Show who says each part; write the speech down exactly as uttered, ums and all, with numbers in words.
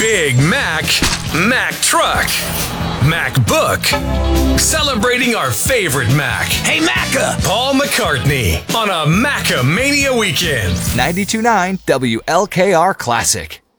Speaker 1: Big Mac, Mac Truck, MacBook. Celebrating our favorite Mac. Hey, Macca! Paul McCartney on a Macca Mania weekend.
Speaker 2: ninety-two point nine W L K R Classic.